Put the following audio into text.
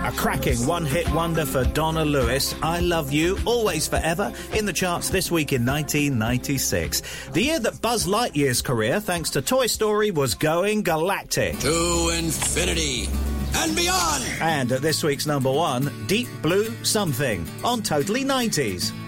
A cracking one-hit wonder for Donna Lewis, I Love You, Always Forever, in the charts this week in 1996. The year that Buzz Lightyear's career, thanks to Toy Story, was going galactic. To infinity and beyond! And at this week's number one, Deep Blue Something on Totally 90s.